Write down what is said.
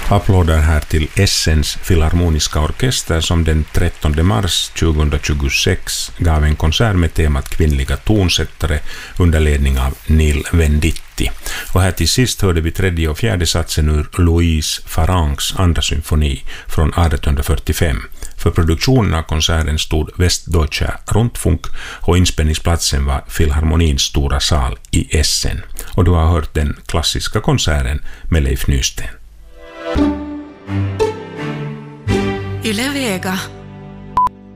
Applåder här till Essens Filharmoniska Orkester som den 13 mars 2026 gav en konsert med temat kvinnliga tonsättare under ledning av Neil Venditti. Och här till sist hörde vi tredje och fjärde satsen ur Louise Farrancs andra symfoni från 1845. För produktionen av konserten stod Westdeutscher Rundfunk och inspelningsplatsen var Filharmonins stora sal i Essen. Och du har hört den klassiska konserten med Leif Nysten. Yle Vega.